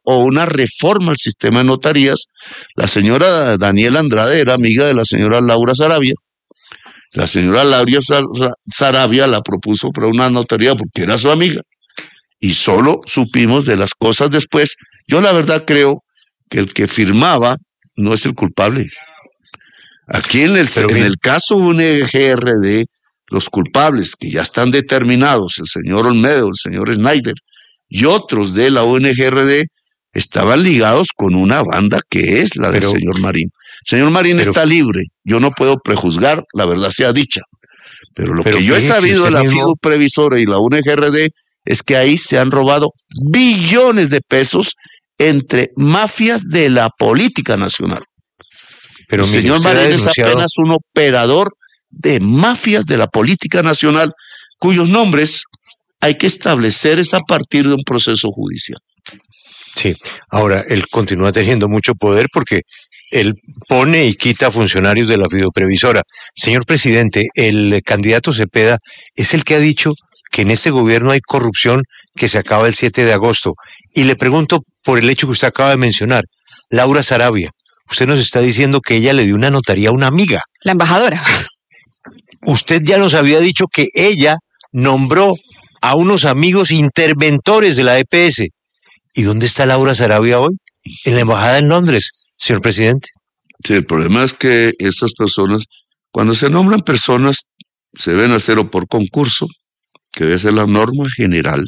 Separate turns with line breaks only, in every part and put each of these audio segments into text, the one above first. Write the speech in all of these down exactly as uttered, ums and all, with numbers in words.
o una reforma al sistema de notarías. La señora Daniela Andrade era amiga de la señora Laura Sarabia. La señora Laura Sarabia la propuso para una notaría porque era su amiga. Y solo supimos de las cosas después. Yo la verdad creo que el que firmaba no es el culpable. Aquí en el, en el caso U N G R D, los culpables que ya están determinados, el señor Olmedo, el señor Snyder y otros de la U N G R D, estaban ligados con una banda que es la pero, del señor Marín. El señor Marín pero, está libre, yo no puedo prejuzgar, la verdad sea dicha. Pero lo pero que yo he sabido de la mismo... FIDU Previsora y la U N G R D es que ahí se han robado billones de pesos entre mafias de la política nacional. Pero el mire, señor Marín es apenas un operador de mafias de la política nacional, cuyos nombres hay que establecer es a partir de un proceso judicial.
Sí, ahora él continúa teniendo mucho poder porque él pone y quita funcionarios de la fiduprevisora. Señor presidente, el candidato Cepeda es el que ha dicho que en este gobierno hay corrupción que se acaba el siete de agosto. Y le pregunto por el hecho que usted acaba de mencionar, Laura Sarabia. Usted nos está diciendo que ella le dio una notaría a una amiga.
La embajadora.
Usted ya nos había dicho que ella nombró a unos amigos interventores de la E P S. ¿Y dónde está Laura Sarabia hoy? En la embajada en Londres, señor presidente.
Sí, el problema es que esas personas, cuando se nombran personas, se deben hacer o por concurso, que debe ser la norma general,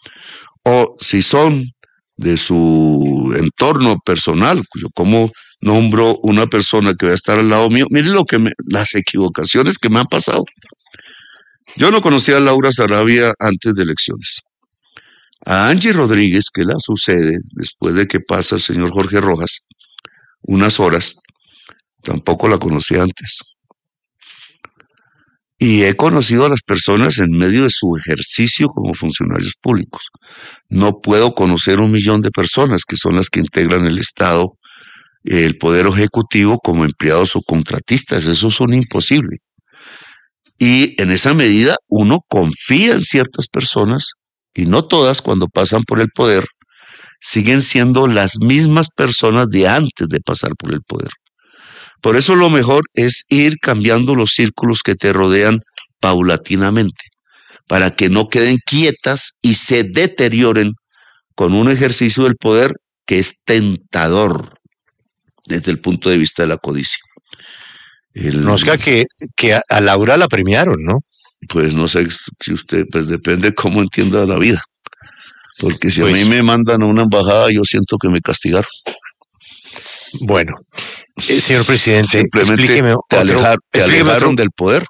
o si son de su entorno personal, yo como nombro una persona que va a estar al lado mío, miren lo que me, las equivocaciones que me han pasado. Yo no conocía a Laura Sarabia antes de elecciones. A Angie Rodríguez, que la sucede después de que pasa el señor Jorge Rojas, unas horas, tampoco la conocí antes. Y he conocido a las personas en medio de su ejercicio como funcionarios públicos. No puedo conocer un millón de personas que son las que integran el Estado, el Poder Ejecutivo, como empleados o contratistas. Eso es un imposible. Y en esa medida uno confía en ciertas personas, y no todas cuando pasan por el poder, siguen siendo las mismas personas de antes de pasar por el poder. Por eso lo mejor es ir cambiando los círculos que te rodean paulatinamente, para que no queden quietas y se deterioren con un ejercicio del poder que es tentador desde el punto de vista de la codicia. El,
no, es que, que a Laura la premiaron, ¿no?
Pues no sé si usted, pues depende cómo entienda la vida. Porque si pues, a mí me mandan a una embajada, yo siento que me castigaron.
Bueno, eh, señor presidente,
simplemente
explíqueme
te,
otro,
alejar, te
explíqueme
alejaron
otro.
del poder.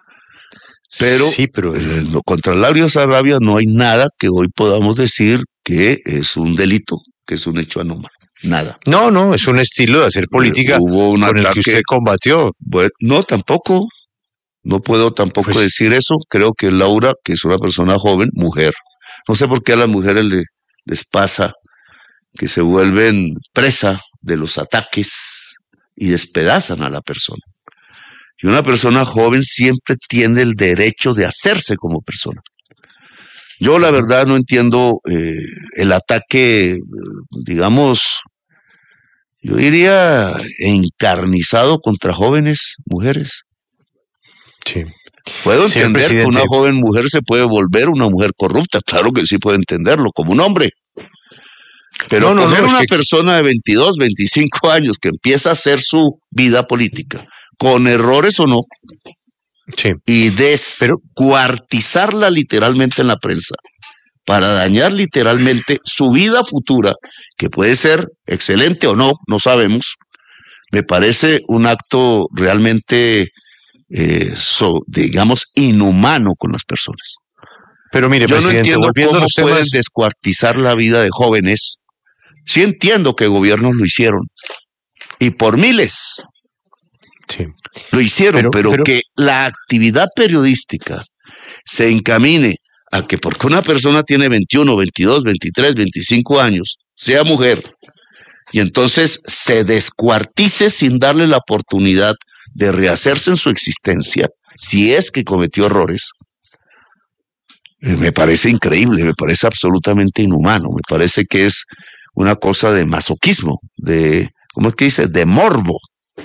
Pero,
sí, pero...
Eh, no, contra Laura Sarabia no hay nada que hoy podamos decir que es un delito, que es un hecho anómalo. Nada.
No, no, es un estilo de hacer política eh, hubo un con ataque, el que usted combatió.
Bueno, no, tampoco. No puedo tampoco pues, decir eso. Creo que Laura, que es una persona joven, mujer, no sé por qué a las mujeres les, les pasa que se vuelven presa de los ataques y despedazan a la persona. Y una persona joven siempre tiene el derecho de hacerse como persona. Yo la verdad no entiendo eh, el ataque, digamos, yo diría encarnizado contra jóvenes mujeres.
Sí.
Puedo entender que una joven mujer se puede volver una mujer corrupta, claro que sí puedo entenderlo, como un hombre. Pero no, no, coger no, una que... persona de veintidós, veinticinco años que empieza a hacer su vida política, con errores o no,
sí.
y descuartizarla literalmente en la prensa, para dañar literalmente su vida futura, que puede ser excelente o no, no sabemos, me parece un acto realmente... Eh, so, digamos, inhumano con las personas.
Pero mire,
yo no entiendo cómo
los
pueden
temas...
descuartizar la vida de jóvenes. Sí entiendo que gobiernos lo hicieron, y por miles
sí.
lo hicieron, pero, pero,
pero
que la actividad periodística se encamine a que porque una persona tiene veintiuno, veintidós, veintitrés, veinticinco años, sea mujer, y entonces se descuartice sin darle la oportunidad de rehacerse en su existencia, si es que cometió errores, eh, me parece increíble, me parece absolutamente inhumano, me parece que es una cosa de masoquismo, de, ¿cómo es que dice?, de morbo,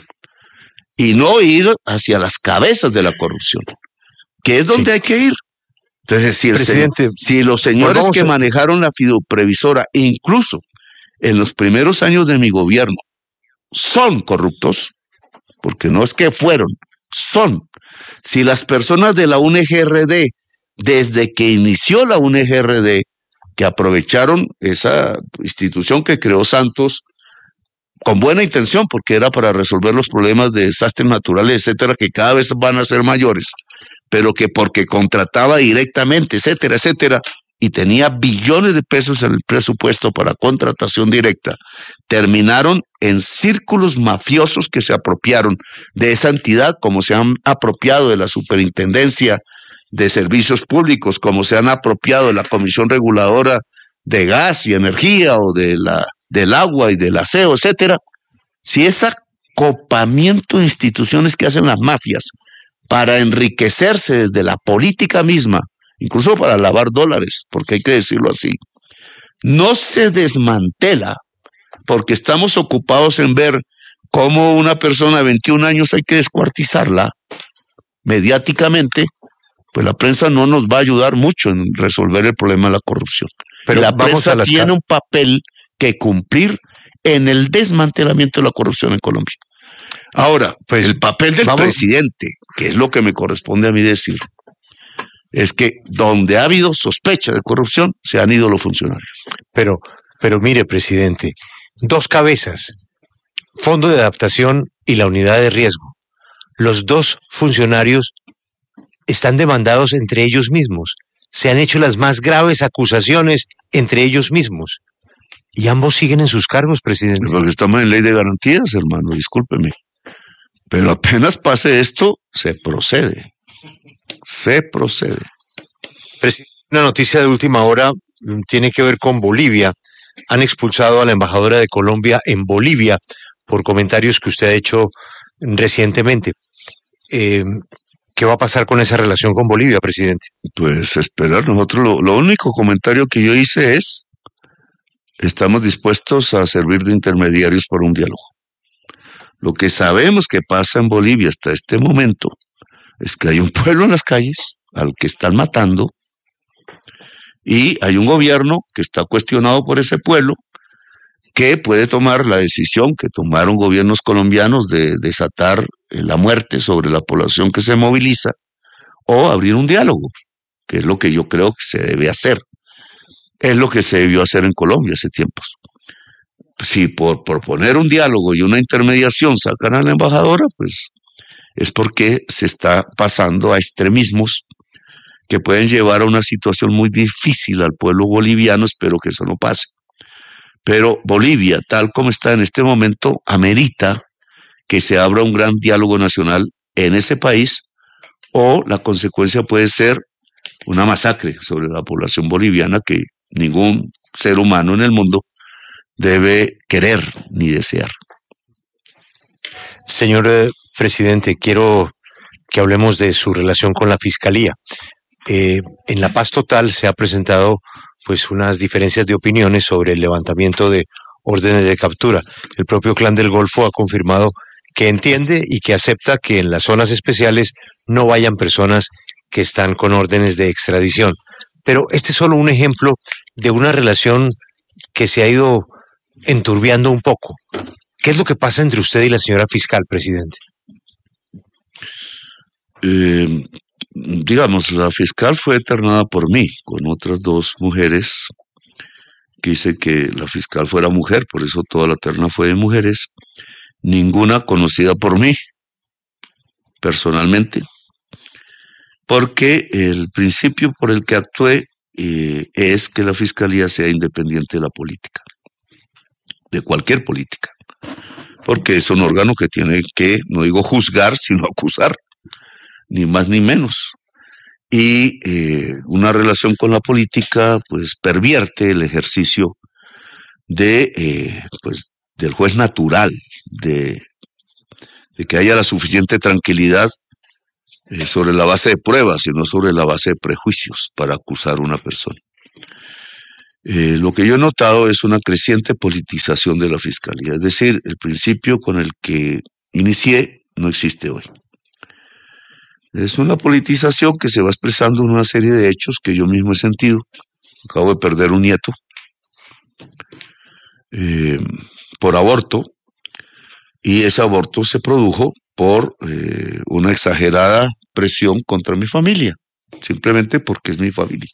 y no ir hacia las cabezas de la corrupción, que es donde sí hay que ir. Entonces, si, el
Presidente,
si los señores que a... manejaron la fiduprevisora, incluso en los primeros años de mi gobierno, son corruptos, porque no es que fueron, son. Si las personas de la U N G R D, desde que inició la U N G R D, que aprovecharon esa institución que creó Santos, con buena intención, porque era para resolver los problemas de desastres naturales, etcétera, que cada vez van a ser mayores, pero que porque contrataba directamente, etcétera, etcétera, y tenía billones de pesos en el presupuesto para contratación directa, terminaron en círculos mafiosos que se apropiaron de esa entidad, como se han apropiado de la Superintendencia de Servicios Públicos, como se han apropiado de la Comisión Reguladora de Gas y Energía, o de la, del agua y del aseo, etcétera. Si ese acopamiento de instituciones que hacen las mafias para enriquecerse desde la política misma, incluso para lavar dólares, porque hay que decirlo así, no se desmantela, porque estamos ocupados en ver cómo una persona de veintiún años hay que descuartizarla mediáticamente, pues la prensa no nos va a ayudar mucho en resolver el problema de la corrupción. Pero y la prensa tiene un papel que cumplir en el desmantelamiento de la corrupción en Colombia. Ahora, pues el papel del vamos. presidente, que es lo que me corresponde a mí decir, es que donde ha habido sospecha de corrupción, se han ido los funcionarios.
Pero, pero mire, presidente, dos cabezas, Fondo de Adaptación y la Unidad de Riesgo. Los dos funcionarios están demandados entre ellos mismos. Se han hecho las más graves acusaciones entre ellos mismos. Y ambos siguen en sus cargos, presidente.
Porque estamos en ley de garantías, hermano, discúlpeme. Pero apenas pase esto, se procede. Se procede.
Una noticia de última hora tiene que ver con Bolivia. Han expulsado a la embajadora de Colombia en Bolivia por comentarios que usted ha hecho recientemente. Eh, ¿Qué va a pasar con esa relación con Bolivia, presidente?
Pues esperar. Nosotros lo, lo único comentario que yo hice es: estamos dispuestos a servir de intermediarios por un diálogo. Lo que sabemos que pasa en Bolivia hasta este momento es que hay un pueblo en las calles al que están matando, y hay un gobierno que está cuestionado por ese pueblo, que puede tomar la decisión que tomaron gobiernos colombianos de desatar la muerte sobre la población que se moviliza, o abrir un diálogo, que es lo que yo creo que se debe hacer. Es lo que se debió hacer en Colombia hace tiempos. Si por proponer un diálogo y una intermediación sacan a la embajadora, pues es porque se está pasando a extremismos que pueden llevar a una situación muy difícil al pueblo boliviano. Espero que eso no pase. Pero Bolivia, tal como está en este momento, amerita que se abra un gran diálogo nacional en ese país, o la consecuencia puede ser una masacre sobre la población boliviana que ningún ser humano en el mundo debe querer ni desear.
Señor eh, presidente, quiero que hablemos de su relación con la Fiscalía. Eh, en La Paz Total se ha presentado pues unas diferencias de opiniones sobre el levantamiento de órdenes de captura. El propio Clan del Golfo ha confirmado que entiende y que acepta que en las zonas especiales no vayan personas que están con órdenes de extradición. Pero este es solo un ejemplo de una relación que se ha ido enturbiando un poco. ¿Qué es lo que pasa entre usted y la señora fiscal, presidente?
Eh, digamos, la fiscal fue ternada por mí, con otras dos mujeres. Quise que la fiscal fuera mujer, por eso toda la terna fue de mujeres. Ninguna conocida por mí, personalmente, porque el principio por el que actué eh, es que la fiscalía sea independiente de la política, de cualquier política, porque es un órgano que tiene que, no digo juzgar, sino acusar, ni más ni menos. Y eh, una relación con la política pues pervierte el ejercicio de eh, pues del juez natural, de, de que haya la suficiente tranquilidad eh, sobre la base de pruebas y no sobre la base de prejuicios para acusar a una persona. Eh, lo que yo he notado es una creciente politización de la Fiscalía, es decir, el principio con el que inicié no existe hoy. Es una politización que se va expresando en una serie de hechos que yo mismo he sentido. Acabo de perder un nieto eh, por aborto, y ese aborto se produjo por eh, una exagerada presión contra mi familia, simplemente porque es mi familia.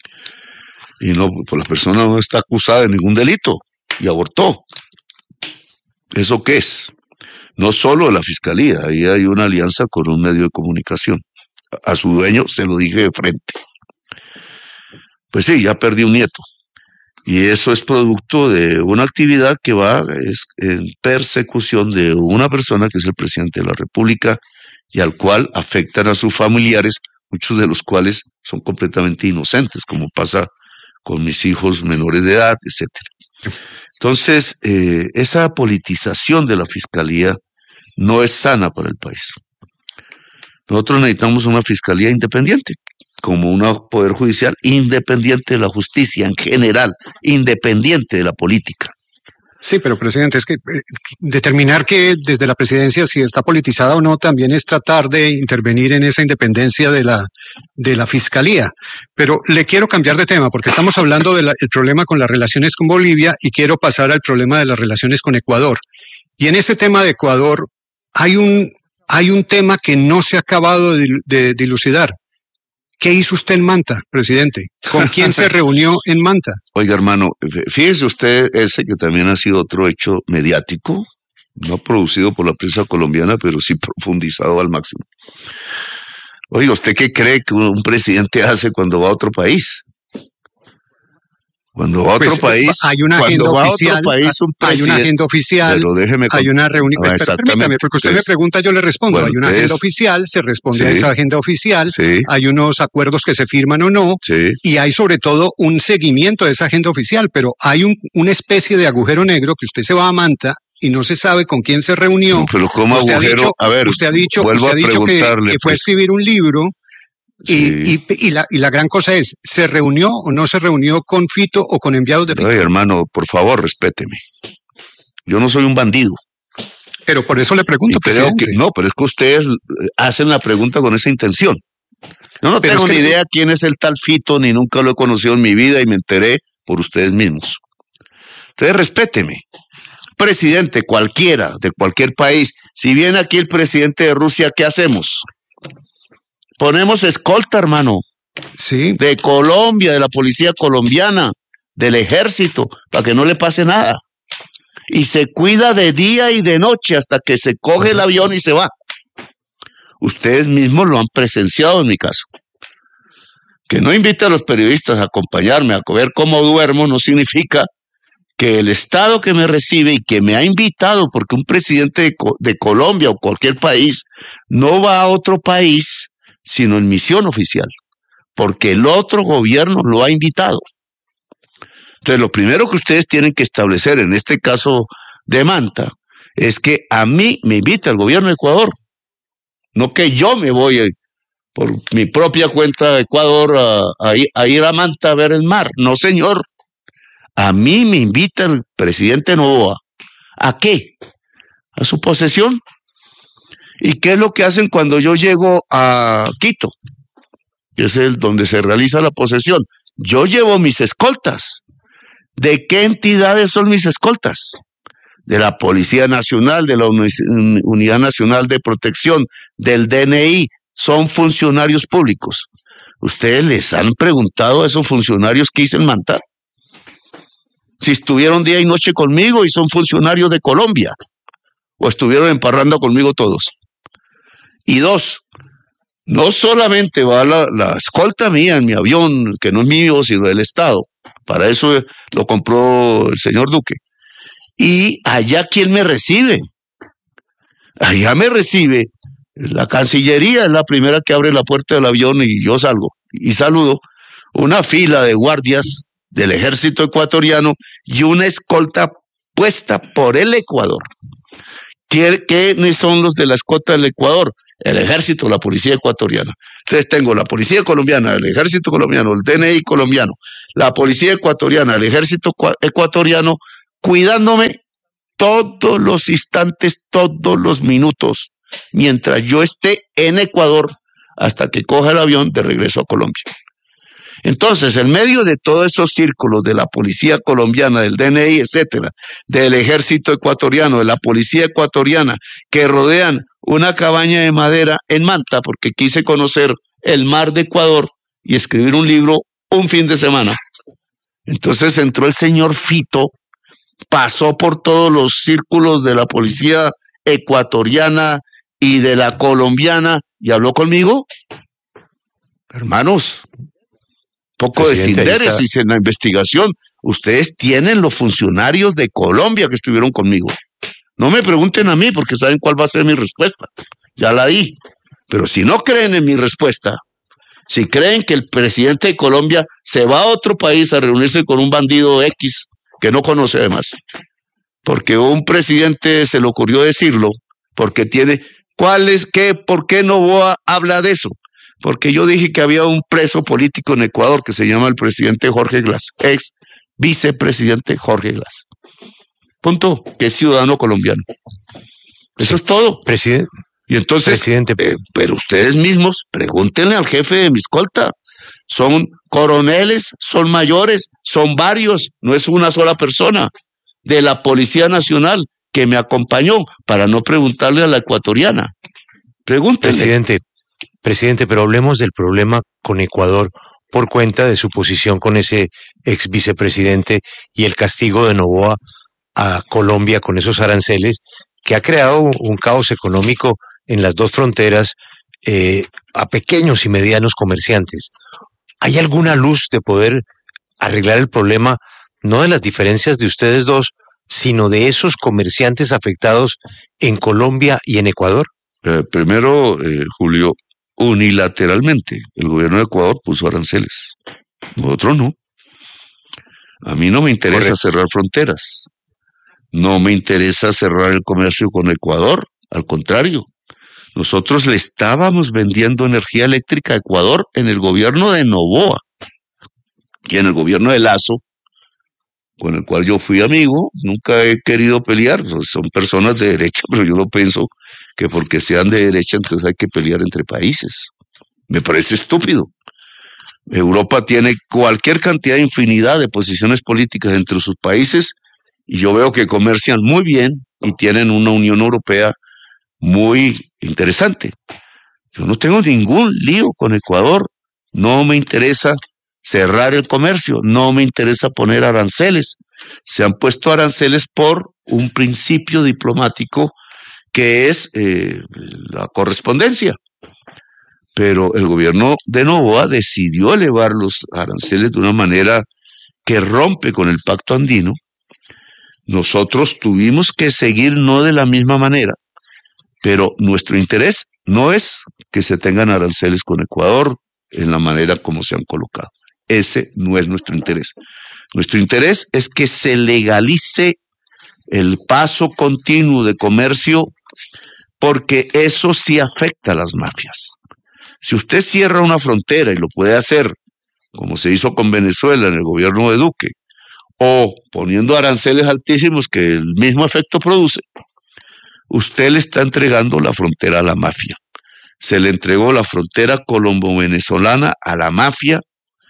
Y no, pues la persona no está acusada de ningún delito y abortó. ¿Eso qué es? No solo la Fiscalía, ahí hay una alianza con un medio de comunicación. A su dueño se lo dije de frente. Pues sí, ya perdí un nieto. Y eso es producto de una actividad que va es en persecución de una persona que es el presidente de la República y al cual afectan a sus familiares, muchos de los cuales son completamente inocentes, como pasa con mis hijos menores de edad, etcétera. Entonces, eh, esa politización de la Fiscalía no es sana para el país. Nosotros necesitamos una Fiscalía independiente, como un poder judicial independiente de la justicia en general, independiente de la política.
Sí, pero presidente, es que eh, determinar que desde la presidencia si está politizada o no también es tratar de intervenir en esa independencia de la de la fiscalía. Pero le quiero cambiar de tema porque estamos hablando del problema con las relaciones con Bolivia y quiero pasar al problema de las relaciones con Ecuador. Y en ese tema de Ecuador hay un hay un tema que no se ha acabado de, de dilucidar. ¿Qué hizo usted en Manta, presidente? ¿Con quién se reunió en Manta?
Oiga, hermano, fíjese usted ese que también ha sido otro hecho mediático, no producido por la prensa colombiana, pero sí profundizado al máximo. Oiga, ¿usted qué cree que un presidente hace cuando va a otro país? Cuando va a otro
pues,
país,
hay una agenda
cuando va
oficial,
a otro país, un
hay una agenda oficial,
pero déjeme
hay una reunión.
Ah,
pero permítame, porque usted
entonces,
me pregunta, yo le respondo.
bueno,
hay una
entonces,
agenda oficial, se responde
sí,
a esa agenda oficial,
sí,
hay unos acuerdos que se firman o no,
sí,
y hay sobre todo un seguimiento de esa agenda oficial, pero hay un, una especie de agujero negro que usted se va a Manta y no se sabe con quién se reunió.
No, pero como
usted
agujero,
ha dicho,
a ver,
usted ha dicho,
vuelvo
usted ha
a
dicho que,
preguntarle,
que fue a
pues.
escribir un libro. Y,
Sí.
y, y, la, y la gran cosa es, ¿se reunió o no se reunió con Fito o con enviados de Fito?
Oye, hermano, por favor, respéteme. Yo no soy un bandido.
Pero por eso le pregunto,
Y creo
presidente.
que no, pero es que ustedes hacen la pregunta con esa intención. Yo no
Pero
tengo
es que
ni
le-
idea quién es el tal Fito, ni nunca lo he conocido en mi vida y me enteré por ustedes mismos. Entonces, respéteme. Presidente cualquiera, de cualquier país, si viene aquí el presidente de Rusia, ¿qué hacemos? Ponemos escolta, hermano,
Sí,
de Colombia, de la policía colombiana, del ejército, para que no le pase nada. Y se cuida de día y de noche hasta que se coge el avión y se va. Ustedes mismos lo han presenciado en mi caso. Que no invite a los periodistas a acompañarme a ver cómo duermo no significa que el Estado que me recibe y que me ha invitado, porque un presidente de, de Colombia o cualquier país no va a otro país sino en misión oficial, porque el otro gobierno lo ha invitado. Entonces, lo primero que ustedes tienen que establecer en este caso de Manta es que a mí me invita el gobierno de Ecuador, no que yo me voy por mi propia cuenta de Ecuador a, a, a ir a Manta a ver el mar. No, señor. A mí me invita el presidente Noboa. ¿A qué? A su posesión. ¿Y qué es lo que hacen cuando yo llego a Quito? Que es el donde se realiza la posesión. Yo llevo mis escoltas. ¿De qué entidades son mis escoltas? De la Policía Nacional, de la Unidad Nacional de Protección, del D N I. Son funcionarios públicos. ¿Ustedes les han preguntado a esos funcionarios qué hice en Manta? Si estuvieron día y noche conmigo y son funcionarios de Colombia, o estuvieron emparrando conmigo todos. Y dos, no solamente va la, la escolta mía en mi avión, que no es mío, sino del Estado. Para eso lo compró el señor Duque. Y allá, ¿quién me recibe? Allá me recibe la Cancillería, es la primera que abre la puerta del avión y yo salgo. Y saludo una fila de guardias del ejército ecuatoriano y una escolta puesta por el Ecuador. ¿Quiénes son los de la escolta del Ecuador? el ejército, la policía ecuatoriana. Entonces tengo la policía colombiana, el ejército colombiano, el D N I colombiano, la policía ecuatoriana, el ejército ecuatoriano, cuidándome todos los instantes, todos los minutos, mientras yo esté en Ecuador, hasta que coja el avión de regreso a Colombia. Entonces, en medio de todos esos círculos de la policía colombiana, del D N I, etcétera, del ejército ecuatoriano, de la policía ecuatoriana, que rodean una cabaña de madera en Manta, porque quise conocer el mar de Ecuador y escribir un libro un fin de semana. Entonces entró el señor Fito, pasó por todos los círculos de la policía ecuatoriana y de la colombiana y habló conmigo. Hermanos, poco
Presidente,
de sindéresis en la investigación. Ustedes tienen los funcionarios de Colombia que estuvieron conmigo. No me pregunten a mí porque saben cuál va a ser mi respuesta. Ya la di. Pero si no creen en mi respuesta, si creen que el presidente de Colombia se va a otro país a reunirse con un bandido X que no conoce además, porque un presidente se le ocurrió decirlo, porque tiene, ¿cuál es qué? ¿Por qué Noboa habla de eso? Porque yo dije que había un preso político en Ecuador que se llama el presidente Jorge Glass, ex vicepresidente Jorge Glass. Punto, que es ciudadano colombiano. Eso es todo.
Presidente.
Y entonces,
Presidente.
Eh, pero ustedes mismos, pregúntenle al jefe de mi escolta. Son coroneles, son mayores, son varios, no es una sola persona de la Policía Nacional que me acompañó, para no preguntarle a la ecuatoriana. Pregúntenle.
Presidente, presidente, pero hablemos del problema con Ecuador por cuenta de su posición con ese ex vicepresidente y el castigo de Noboa a Colombia con esos aranceles que ha creado un caos económico en las dos fronteras eh, a pequeños y medianos comerciantes. ¿Hay alguna luz de poder arreglar el problema, no de las diferencias de ustedes dos, sino de esos comerciantes afectados en Colombia y en Ecuador?
Eh, primero, eh, Julio, unilateralmente el gobierno de Ecuador puso aranceles. Nosotros no. A mí no me interesa Correcto. cerrar fronteras. No me interesa cerrar el comercio con Ecuador. Al contrario, nosotros le estábamos vendiendo energía eléctrica a Ecuador en el gobierno de Noboa y en el gobierno de Lasso, con el cual yo fui amigo. Nunca he querido pelear, son personas de derecha, pero yo no pienso que porque sean de derecha entonces hay que pelear entre países. Me parece estúpido. Europa tiene cualquier cantidad, infinidad de posiciones políticas entre sus países y yo veo que comercian muy bien y tienen una Unión Europea muy interesante. Yo no tengo ningún lío con Ecuador, no me interesa cerrar el comercio, no me interesa poner aranceles. Se han puesto aranceles por un principio diplomático que es eh, la correspondencia. Pero el gobierno de Noboa decidió elevar los aranceles de una manera que rompe con el pacto andino. Nosotros tuvimos que seguir no de la misma manera, pero nuestro interés no es que se tengan aranceles con Ecuador en la manera como se han colocado. Ese no es nuestro interés. Nuestro interés es que se legalice el paso continuo de comercio, porque eso sí afecta a las mafias. Si usted cierra una frontera, y lo puede hacer, como se hizo con Venezuela en el gobierno de Duque, o poniendo aranceles altísimos que el mismo efecto produce, usted le está entregando la frontera a la mafia. Se le entregó la frontera colombo-venezolana a la mafia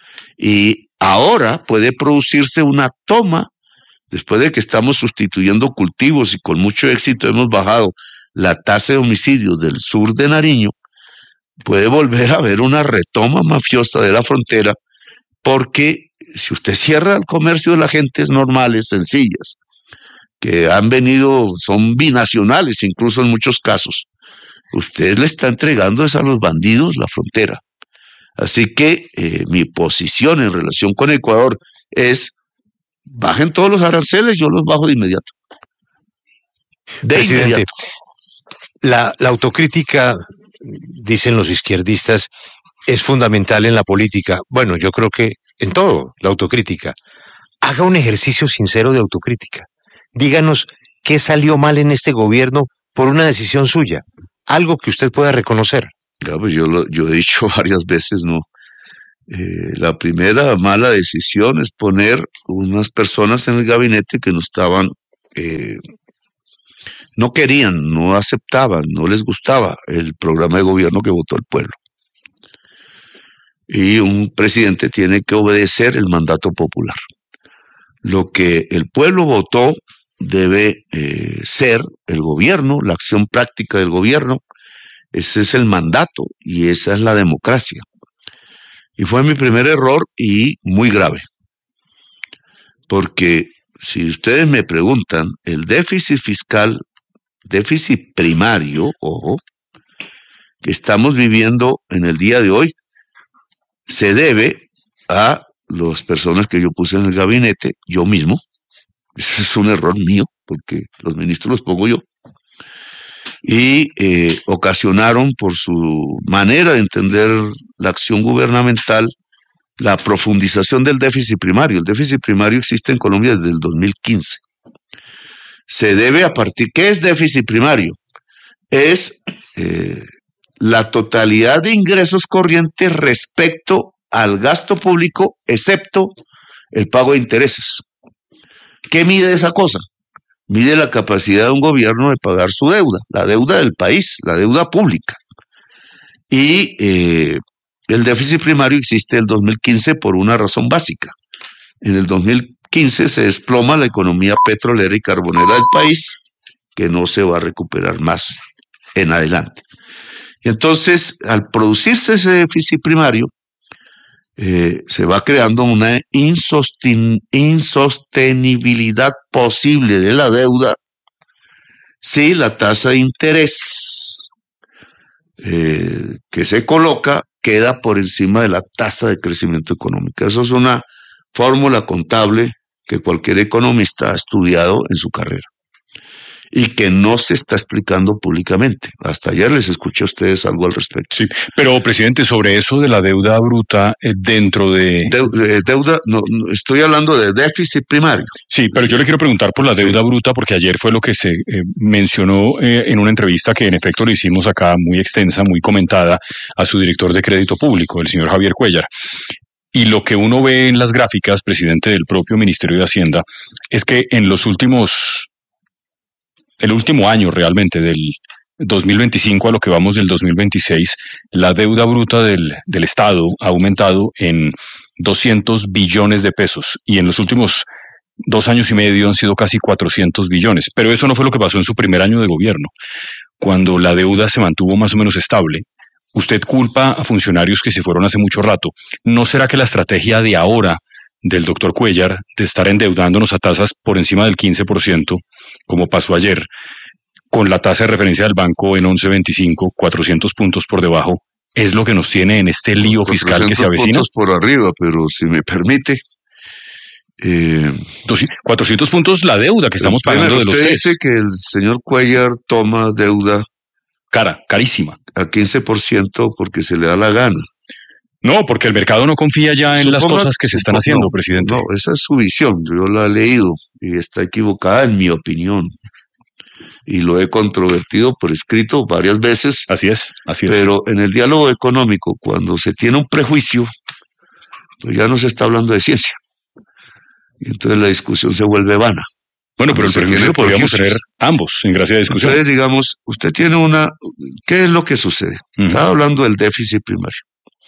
y ahora puede producirse una toma, después de que estamos sustituyendo cultivos y con mucho éxito hemos bajado la tasa de homicidios del sur de Nariño, puede volver a haber una retoma mafiosa de la frontera, porque si usted cierra el comercio de las gentes normales, sencillas, que han venido, son binacionales incluso en muchos casos, usted le está entregando es a los bandidos la frontera. Así que eh, mi posición en relación con Ecuador es, bajen todos los aranceles, yo los bajo de inmediato. De
Presidente,
inmediato.
La, la autocrítica, dicen los izquierdistas, es fundamental en la política. Bueno, yo creo que en todo, la autocrítica. Haga un ejercicio sincero de autocrítica. Díganos qué salió mal en este gobierno por una decisión suya. algo que usted pueda reconocer.
Ya, pues yo, lo, yo he dicho varias veces, ¿no? Eh, la primera mala decisión es poner unas personas en el gabinete que no estaban, eh, no querían, no aceptaban, no les gustaba el programa de gobierno que votó el pueblo. Y un presidente tiene que obedecer el mandato popular. Lo que el pueblo votó debe eh, ser el gobierno, la acción práctica del gobierno. Ese es el mandato y esa es la democracia. Y fue mi primer error y muy grave. Porque si ustedes me preguntan, el déficit fiscal, déficit primario, ojo, que estamos viviendo en el día de hoy, se debe a las personas que yo puse en el gabinete, yo mismo. Ese es un error mío, porque los ministros los pongo yo. Y eh, ocasionaron por su manera de entender la acción gubernamental la profundización del déficit primario. El déficit primario existe en Colombia desde el dos mil quince. Se debe a partir, ¿qué es déficit primario? Es eh, la totalidad de ingresos corrientes respecto al gasto público, excepto el pago de intereses. ¿Qué mide esa cosa? Mide la capacidad de un gobierno de pagar su deuda, la deuda del país, la deuda pública. Y eh, el déficit primario existe en el dos mil quince por una razón básica. En el dos mil quince se desploma la economía petrolera y carbonera del país, que no se va a recuperar más en adelante. Y entonces, al producirse ese déficit primario, Eh, se va creando una insosten- insostenibilidad posible de la deuda si la tasa de interés eh, que se coloca queda por encima de la tasa de crecimiento económico. Eso es una fórmula contable que cualquier economista ha estudiado en su carrera y que no se está explicando públicamente. Hasta ayer les escuché a ustedes algo al respecto.
Sí, pero presidente, sobre eso de la deuda bruta eh, dentro de...
de deuda, no, no, estoy hablando de déficit primario.
Sí, pero yo le quiero preguntar por la deuda sí. bruta, porque ayer fue lo que se eh, mencionó eh, en una entrevista que en efecto le hicimos acá, muy extensa, muy comentada, a su director de crédito público, el señor Javier Cuéllar. Y lo que uno ve en las gráficas, presidente del propio Ministerio de Hacienda, es que en los últimos... el último año realmente, del dos mil veinticinco a lo que vamos del dos mil veintiséis, la deuda bruta del, del Estado ha aumentado en doscientos billones de pesos y en los últimos dos años y medio han sido casi cuatrocientos billones. Pero eso no fue lo que pasó en su primer año de gobierno, cuando la deuda se mantuvo más o menos estable. Usted culpa a funcionarios que se fueron hace mucho rato. ¿No será que la estrategia de ahora del doctor Cuéllar de estar endeudándonos a tasas por encima del quince por ciento, como pasó ayer, con la tasa de referencia del banco en once veinticinco, cuatrocientos puntos por debajo, es lo que nos tiene en este lío fiscal que se avecina?
Puntos por arriba, pero si me permite... Eh,
cuatrocientos puntos la deuda que estamos pagando de los
usted
tres.
Dice que el señor Cuéllar toma deuda...
Cara, carísima.
A quince por ciento porque se le da la gana.
No, porque el mercado no confía ya en suponga, las cosas que se están suponga, haciendo,
no,
presidente.
No, esa es su visión, yo la he leído y está equivocada en mi opinión. Y lo he controvertido por escrito varias veces.
Así es, así es.
Pero en el diálogo económico, cuando se tiene un prejuicio, pues ya no se está hablando de ciencia. Y entonces la discusión se vuelve vana.
Bueno, pero el prejuicio lo podríamos tener ambos en gracia de discusión.
Entonces, digamos, usted tiene una... ¿Qué es lo que sucede? Uh-huh. Estaba hablando del déficit primario.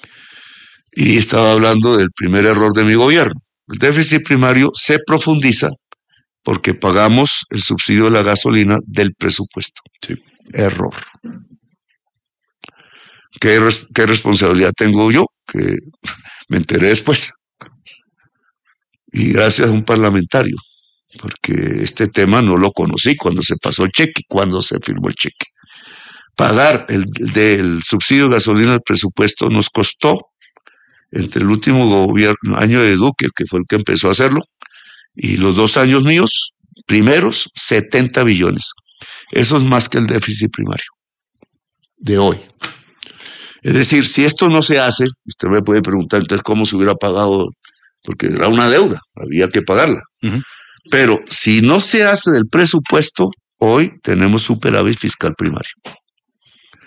Y estaba hablando del primer error de mi gobierno. El déficit primario se profundiza porque pagamos el subsidio de la gasolina del presupuesto.
Sí.
Error. ¿Qué, res- ¿Qué responsabilidad tengo yo? Que me enteré después. Y gracias a un parlamentario, porque este tema no lo conocí cuando se pasó el cheque, cuando se firmó el cheque. Pagar el del subsidio de gasolina del presupuesto nos costó, entre el último gobierno, año de Duque, que fue el que empezó a hacerlo, y los dos años míos, primeros, setenta billones. Eso es más que el déficit primario de hoy. Es decir, si esto no se hace, usted me puede preguntar entonces cómo se hubiera pagado, porque era una deuda, había que pagarla. Uh-huh. Pero si no se hace del presupuesto, hoy tenemos superávit fiscal primario.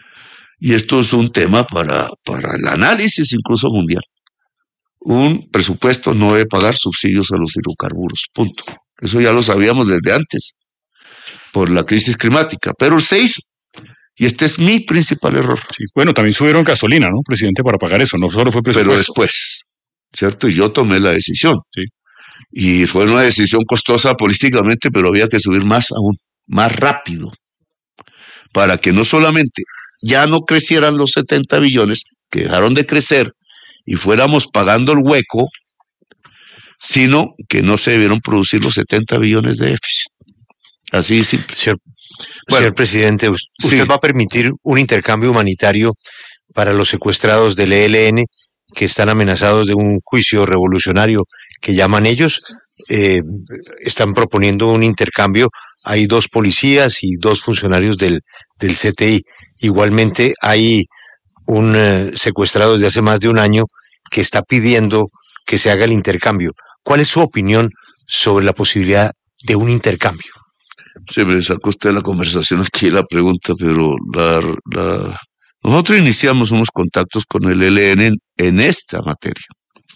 y esto es un tema para, para el análisis incluso mundial. Un presupuesto no debe pagar subsidios a los hidrocarburos, punto. Eso ya lo sabíamos desde antes, por la crisis climática, pero se hizo. Y este es mi principal error.
Sí, bueno, también subieron gasolina, ¿no, presidente, para pagar eso? No solo fue presupuesto.
Pero después, ¿cierto? Y yo tomé la decisión.
Sí.
Y fue una decisión costosa políticamente, pero había que subir más aún, más rápido, para que no solamente ya no crecieran los setenta billones, que dejaron de crecer, y fuéramos pagando el hueco, sino que no se debieron producir los setenta billones de déficit. Así de simple.
Señor,
Bueno,
señor presidente, ¿usted
sí.
va a permitir un intercambio humanitario para los secuestrados del E L N que están amenazados de un juicio revolucionario que llaman ellos? Eh, están proponiendo un intercambio. Hay dos policías y dos funcionarios del, del C T I. Igualmente hay un eh, secuestrado desde hace más de un año que está pidiendo que se haga el intercambio. ¿Cuál es su opinión sobre la posibilidad de un intercambio?
Se me sacó usted la conversación aquí la pregunta, pero la, la... nosotros iniciamos unos contactos con el E L N en, en esta materia.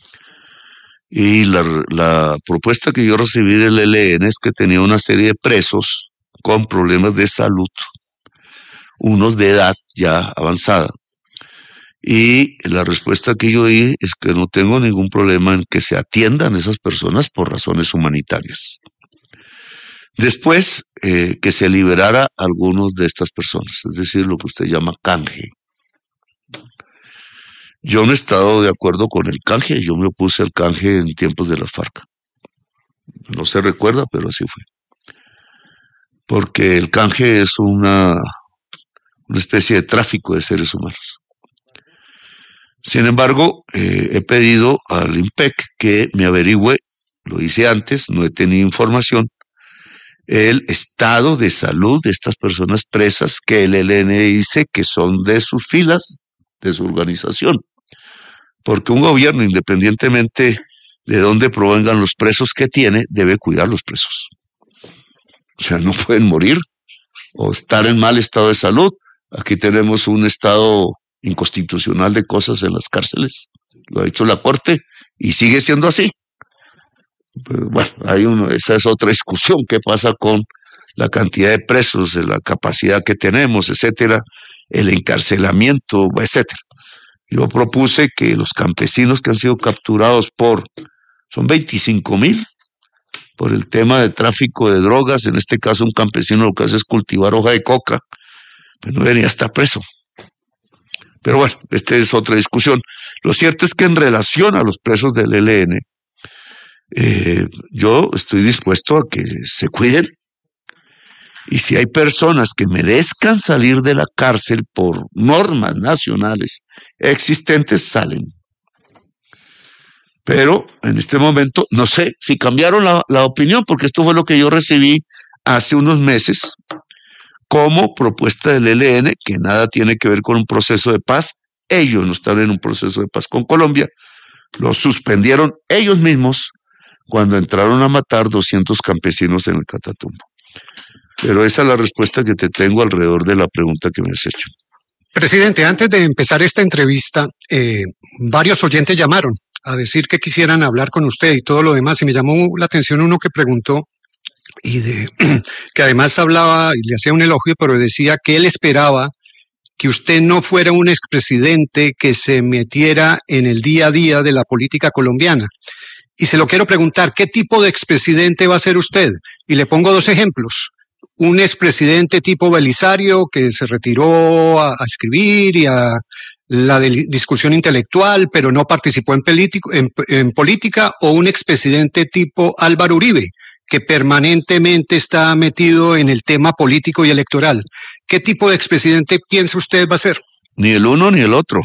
Y la, la propuesta que yo recibí del E L N es que tenía una serie de presos con problemas de salud, unos de edad ya avanzada. Y la respuesta que yo di es que no tengo ningún problema en que se atiendan esas personas por razones humanitarias. Después, eh, que se liberara a algunos de estas personas, es decir, lo que usted llama canje. Yo no he estado de acuerdo con el canje, yo me opuse al canje en tiempos de la FARC. No se recuerda, pero así fue. Porque el canje es una, una especie de tráfico de seres humanos. Sin embargo, eh, he pedido al INPEC que me averigüe, lo hice antes, no he tenido información, el estado de salud de estas personas presas que el E L N dice que son de sus filas, de su organización. Porque un gobierno, independientemente de dónde provengan los presos que tiene, debe cuidar los presos. O sea, no pueden morir o estar en mal estado de salud. Aquí tenemos un estado inconstitucional de cosas en las cárceles. Lo ha dicho la Corte y sigue siendo así. Pues, bueno, hay uno, esa es otra discusión. ¿Qué pasa con la cantidad de presos, de la capacidad que tenemos, etcétera, el encarcelamiento, etcétera? Yo propuse que los campesinos que han sido capturados por, son veinticinco mil, por el tema de tráfico de drogas, en este caso un campesino lo que hace es cultivar hoja de coca, pues no debería estar preso. Pero bueno, esta es otra discusión. Lo cierto es que en relación a los presos del E L N, eh, yo estoy dispuesto a que se cuiden. Y si hay personas que merezcan salir de la cárcel por normas nacionales existentes, salen. Pero en este momento, no sé si cambiaron la, la opinión, porque esto fue lo que yo recibí hace unos meses como propuesta del E L N, que nada tiene que ver con un proceso de paz. Ellos no están en un proceso de paz con Colombia. Lo suspendieron ellos mismos cuando entraron a matar doscientos campesinos en el Catatumbo. Pero esa es la respuesta que te tengo alrededor de la pregunta que me has hecho.
Presidente, antes de empezar esta entrevista, eh, varios oyentes llamaron a decir que quisieran hablar con usted y todo lo demás, y me llamó la atención uno que preguntó, y de que además hablaba y le hacía un elogio, pero decía que él esperaba que usted no fuera un expresidente que se metiera en el día a día de la política colombiana. Y se lo quiero preguntar, ¿qué tipo de expresidente va a ser usted? Y le pongo dos ejemplos. Un expresidente tipo Belisario que se retiró a, a escribir y a la de, discusión intelectual, pero no participó en, pelítico, en, en política, o un expresidente tipo Álvaro Uribe, que permanentemente está metido en el tema político y electoral. ¿Qué tipo de expresidente piensa usted va a ser?
Ni el uno ni el otro.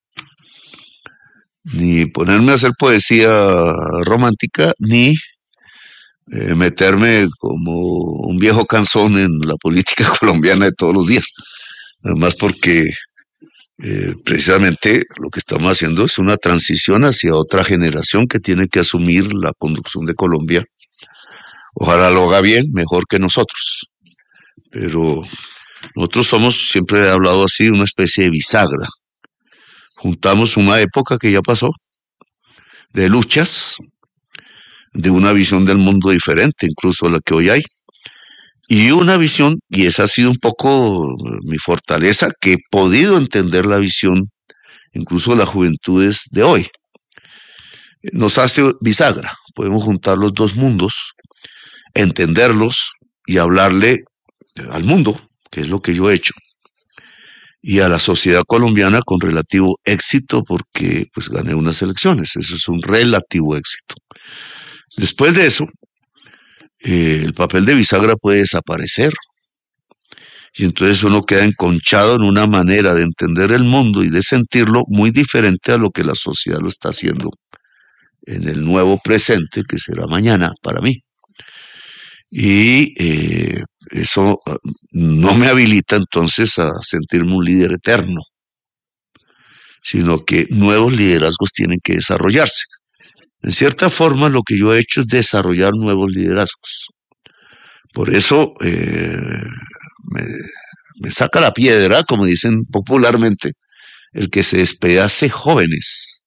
Ni ponerme a hacer poesía romántica, ni eh, meterme como un viejo canzón en la política colombiana de todos los días. Además porque eh, precisamente lo que estamos haciendo es una transición hacia otra generación que tiene que asumir la conducción de Colombia. Ojalá lo haga bien, mejor que nosotros. Pero Nosotros somos, siempre he hablado así, una especie de bisagra. Juntamos una época que ya pasó, de luchas, de una visión del mundo diferente, incluso a la que hoy hay, y una visión, y esa ha sido un poco mi fortaleza, que he podido entender la visión, incluso de las juventudes de hoy. Nos hace bisagra, podemos juntar los dos mundos, entenderlos y hablarle al mundo, que es lo que yo he hecho, y a la sociedad colombiana con relativo éxito, porque pues gané unas elecciones, eso es un relativo éxito. Después de eso, eh, el papel de bisagra puede desaparecer, y entonces uno queda enconchado en una manera de entender el mundo y de sentirlo muy diferente a lo que la sociedad lo está haciendo en el nuevo presente, que será mañana para mí. Y eh, eso no me habilita entonces a sentirme un líder eterno, sino que nuevos liderazgos tienen que desarrollarse. En cierta forma, lo que yo he hecho es desarrollar nuevos liderazgos. Por eso eh, me, me saca la piedra, como dicen popularmente, el que se despedace jóvenes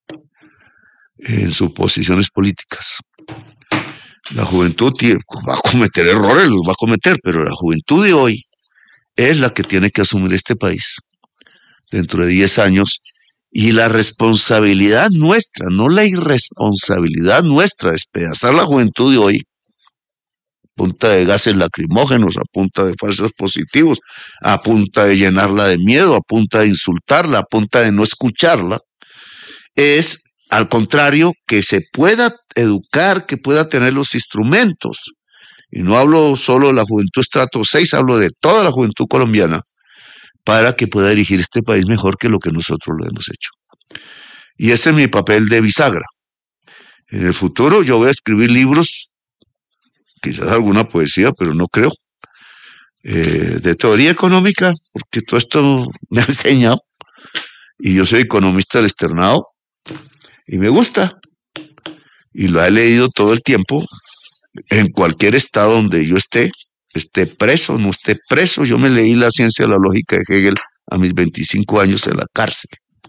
en sus posiciones políticas. La juventud tiene, va a cometer errores, los va a cometer, pero la juventud de hoy es la que tiene que asumir este país dentro de diez años, y la responsabilidad nuestra, no la irresponsabilidad nuestra, despedazar la juventud de hoy a punta de gases lacrimógenos, a punta de falsos positivos, a punta de llenarla de miedo, a punta de insultarla, a punta de no escucharla, es al contrario, que se pueda educar, que pueda tener los instrumentos. Y no hablo solo de la juventud estrato seis, hablo de toda la juventud colombiana, para que pueda dirigir este país mejor que lo que nosotros lo hemos hecho. Y ese es mi papel de bisagra. En el futuro yo voy a escribir libros, quizás alguna poesía, pero no creo, eh, de teoría económica, porque todo esto me ha enseñado, y yo soy economista del externado, y me gusta, y lo he leído todo el tiempo, en cualquier estado donde yo esté, esté preso, no esté preso. Yo me leí La ciencia de la lógica de Hegel a mis veinticinco años en la cárcel.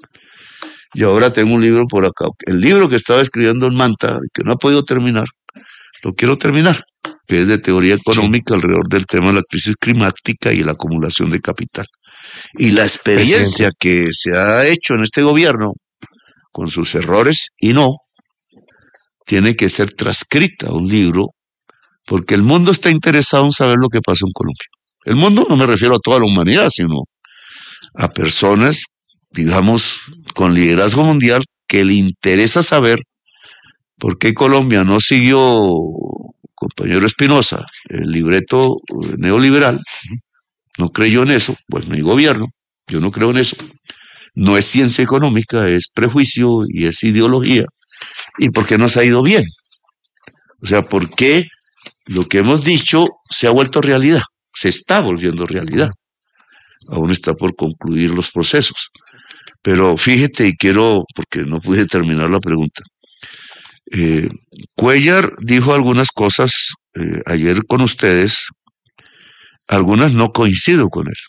Y ahora tengo un libro por acá, el libro que estaba escribiendo en Manta, que no ha podido terminar, lo quiero terminar, que es de teoría económica, sí, alrededor del tema de la crisis climática y la acumulación de capital. Y la experiencia Presidente. que se ha hecho en este gobierno, con sus errores y no, tiene que ser transcrita a un libro, porque el mundo está interesado en saber lo que pasó en Colombia. El mundo no me refiero a toda la humanidad, sino a personas, digamos, con liderazgo mundial, que le interesa saber por qué Colombia no siguió, compañero Espinosa, el libreto neoliberal, no creyó en eso, pues mi gobierno, yo no creo en eso. No es ciencia económica, es prejuicio y es ideología. ¿Y por qué nos ha ido bien? O sea, ¿por qué lo que hemos dicho se ha vuelto realidad? Se está volviendo realidad. Aún está por concluir los procesos. Pero fíjate, y quiero, porque no pude terminar la pregunta. Eh, Cuéllar dijo algunas cosas eh, ayer con ustedes, algunas no coincido con él.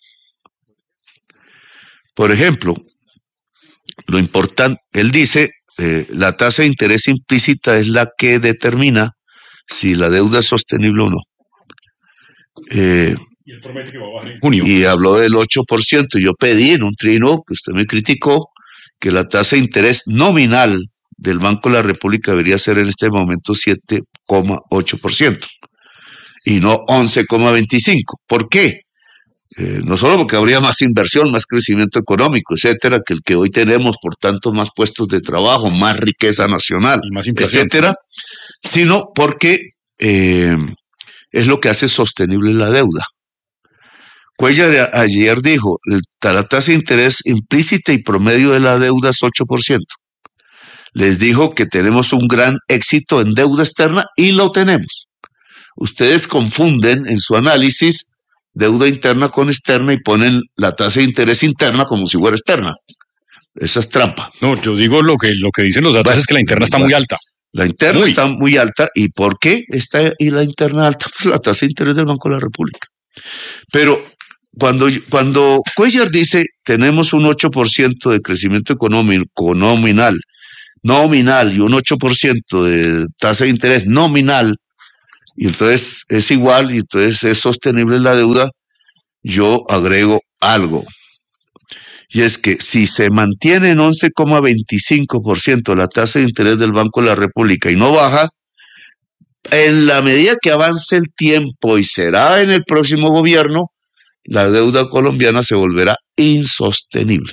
Por ejemplo, lo importante, él dice, eh, la tasa de interés implícita es la que determina si la deuda es sostenible o no. Eh,
y él promete que va a bajar en junio.
Y habló del ocho por ciento. Yo pedí en un trino, que usted me criticó, que la tasa de interés nominal del Banco de la República debería ser en este momento siete coma ocho por ciento y no once coma veinticinco por ciento. ¿Por qué? Eh, no solo porque habría más inversión, más crecimiento económico, etcétera, que el que hoy tenemos, por tanto, más puestos de trabajo, más riqueza nacional, etcétera, sino porque eh, es lo que hace sostenible la deuda. Cuéllar ayer dijo, la tasa de interés implícita y promedio de la deuda es ocho por ciento. Les dijo que tenemos un gran éxito en deuda externa y lo tenemos. Ustedes confunden en su análisis deuda interna con externa y ponen la tasa de interés interna como si fuera externa. Esa es trampa.
No, yo digo lo que, lo que dicen los datos, bueno, es que la interna está bueno, muy alta.
La interna muy. está muy alta. ¿Y por qué está y la interna alta? Pues la tasa de interés del Banco de la República. Pero cuando, cuando Cuellar dice tenemos un ocho por ciento de crecimiento económico nominal, nominal y un ocho por ciento de tasa de interés nominal, y entonces es igual y entonces es sostenible la deuda, yo agrego algo. Y es que si se mantiene en once coma veinticinco por ciento la tasa de interés del Banco de la República y no baja, en la medida que avance el tiempo y será en el próximo gobierno, la deuda colombiana se volverá insostenible.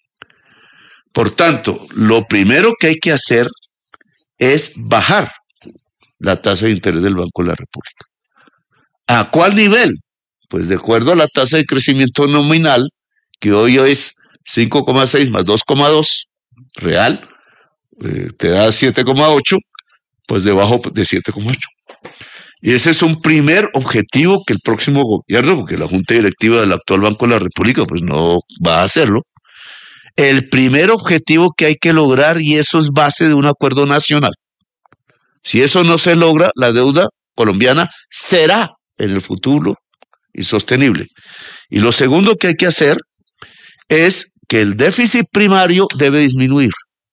Por tanto, lo primero que hay que hacer es bajar la tasa de interés del Banco de la República. ¿A cuál nivel? Pues de acuerdo a la tasa de crecimiento nominal, que hoy es cinco coma seis más dos coma dos real, eh, te da siete coma ocho, pues debajo de siete coma ocho. Y ese es un primer objetivo que el próximo gobierno, porque la Junta Directiva del actual Banco de la República, pues no va a hacerlo. El primer objetivo que hay que lograr, y eso es base de un acuerdo nacional. Si eso no se logra, la deuda colombiana será en el futuro insostenible. Y lo segundo que hay que hacer es que el déficit primario debe disminuir,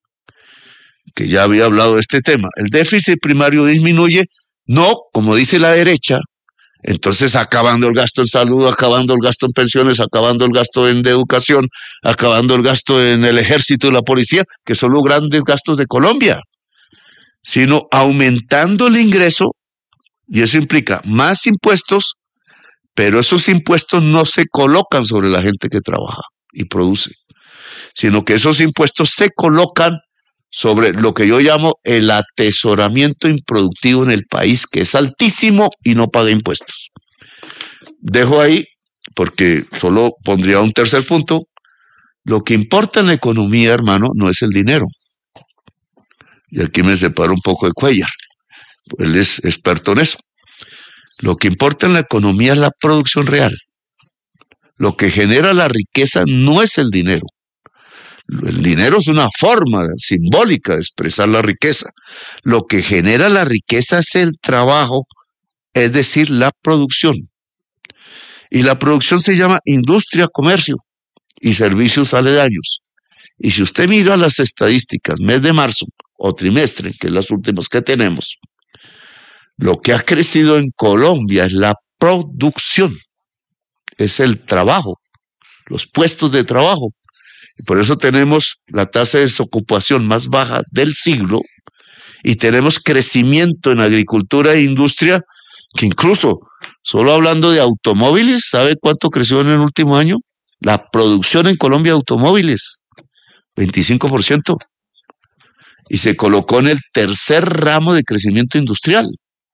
que ya había hablado de este tema. El déficit primario disminuye, no, como dice la derecha, entonces acabando el gasto en salud, acabando el gasto en pensiones, acabando el gasto en educación, acabando el gasto en el ejército y la policía, que son los grandes gastos de Colombia, sino aumentando el ingreso, y eso implica más impuestos, pero esos impuestos no se colocan sobre la gente que trabaja y produce, sino que esos impuestos se colocan sobre lo que yo llamo el atesoramiento improductivo en el país, que es altísimo y no paga impuestos. Dejo ahí, porque solo pondría un tercer punto. Lo que importa en la economía, hermano, no es el dinero. Y aquí me separo un poco de Cuellar. Él es experto en eso. Lo que importa en la economía es la producción real. Lo que genera la riqueza no es el dinero. El dinero es una forma simbólica de expresar la riqueza. Lo que genera la riqueza es el trabajo, es decir, la producción. Y la producción se llama industria, comercio y servicios aledaños. Y si usted mira las estadísticas, mes de marzo o trimestre, que es las últimas que tenemos, lo que ha crecido en Colombia es la producción, es el trabajo, los puestos de trabajo. Y por eso tenemos la tasa de desocupación más baja del siglo y tenemos crecimiento en agricultura e industria, que incluso, solo hablando de automóviles, ¿sabe cuánto creció en el último año? La producción en Colombia de automóviles, veinticinco por ciento. Y se colocó en el tercer ramo de crecimiento industrial.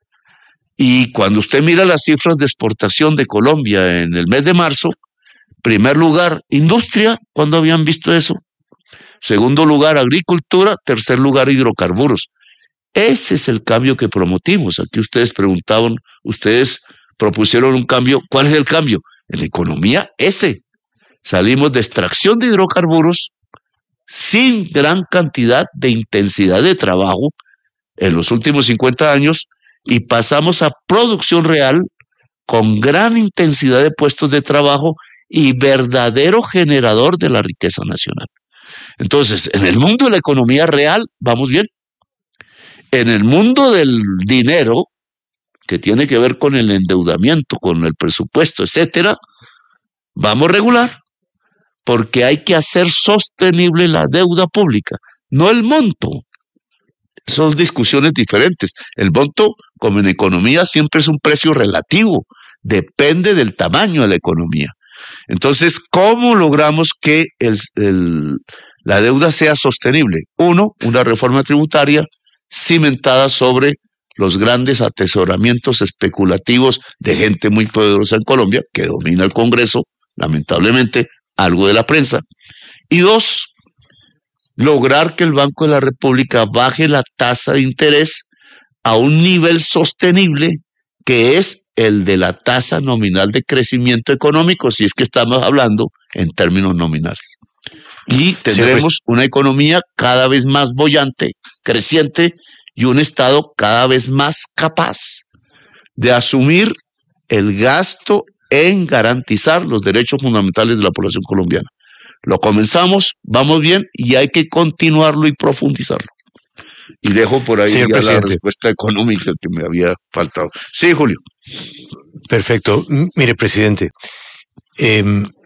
Y cuando usted mira las cifras de exportación de Colombia en el mes de marzo, primer lugar, industria, ¿cuándo habían visto eso? Segundo lugar, agricultura. Tercer lugar, hidrocarburos. Ese es el cambio que promotimos. Aquí ustedes preguntaban, ustedes propusieron un cambio. ¿Cuál es el cambio? En la economía, ese. Salimos de extracción de hidrocarburos sin gran cantidad de intensidad de trabajo en los últimos cincuenta años y pasamos a producción real con gran intensidad de puestos de trabajo y verdadero generador de la riqueza nacional. Entonces, en el mundo de la economía real, vamos bien. En el mundo del dinero, que tiene que ver con el endeudamiento, con el presupuesto, etcétera, vamos regular, porque hay que hacer sostenible la deuda pública, no el monto. Son discusiones diferentes. El monto, como en economía, siempre es un precio relativo, depende del tamaño de la economía. Entonces, ¿cómo logramos que el, el, la deuda sea sostenible? Uno, una reforma tributaria cimentada sobre los grandes atesoramientos especulativos de gente muy poderosa en Colombia, que domina el Congreso, lamentablemente, algo de la prensa. Y dos, lograr que el Banco de la República baje la tasa de interés a un nivel sostenible, que es el de la tasa nominal de crecimiento económico, si es que estamos hablando en términos nominales. Y tendremos una economía cada vez más boyante, creciente, y un Estado cada vez más capaz de asumir el gasto en garantizar los derechos fundamentales de la población colombiana. Lo comenzamos, vamos bien y hay que continuarlo y profundizarlo. Y dejo por ahí ya la respuesta económica que me había faltado. Sí, Julio.
Perfecto. Mire, presidente, eh,